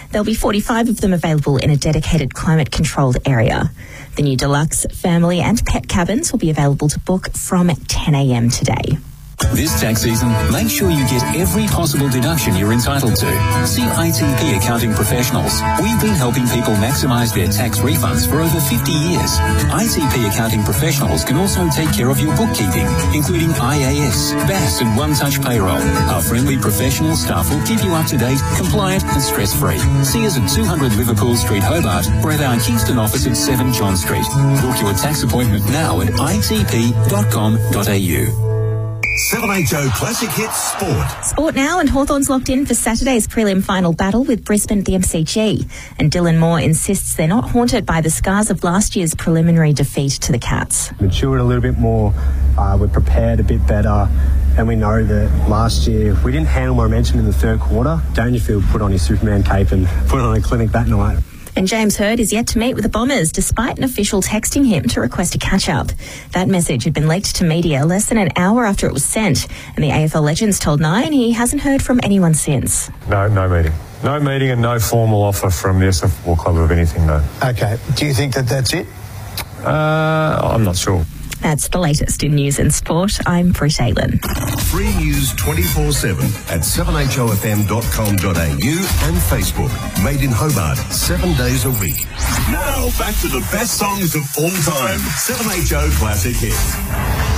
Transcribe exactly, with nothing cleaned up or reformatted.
There'll be forty-five of them available in a dedicated climate-controlled area. The new deluxe, family and pet cabins will be available to book from ten a m today. This tax season, make sure you get every possible deduction you're entitled to. See I T P Accounting Professionals. We've been helping people maximise their tax refunds for over fifty years. I T P Accounting Professionals can also take care of your bookkeeping, including I A S, B A S and One Touch Payroll. Our friendly professional staff will keep you up to date, compliant and stress-free. See us at two hundred Liverpool Street, Hobart, or at our Kingston office at seven John Street. Book your tax appointment now at I T P dot com dot a u. seven H O Classic Hits Sport. Sport now, and Hawthorn's locked in for Saturday's prelim final battle with Brisbane at the M C G. And Dylan Moore insists they're not haunted by the scars of last year's preliminary defeat to the Cats. Matured a little bit more, uh, we're prepared a bit better, and we know that last year we didn't handle momentum in the third quarter. Dangerfield put on his Superman cape and put on a clinic that night. And James Hird is yet to meet with the Bombers, despite an official texting him to request a catch-up. That message had been leaked to media less than an hour after it was sent, and the A F L Legends told Nine he hasn't heard from anyone since. No, no meeting. No meeting and no formal offer from the Essendon Football Club of anything, no. OK. Do you think that that's it? Uh, I'm not sure. That's the latest in news and sport. I'm Brit Aylin. Free news twenty-four seven at seven h o f m dot com dot a u and Facebook. Made in Hobart, seven days a week. Now, back to the best songs of all time. seven H O Classic Hits.